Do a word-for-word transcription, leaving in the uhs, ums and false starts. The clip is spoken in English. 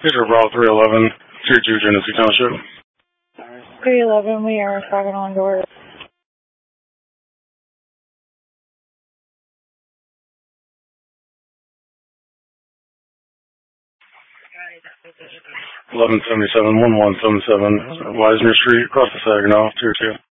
These are Bravo three eleven, Tier two, Genesee Township. three eleven, we are talking on door. eleven seventy-seven, one one seven seven, Wisner Street, across the Saginaw, Tier two.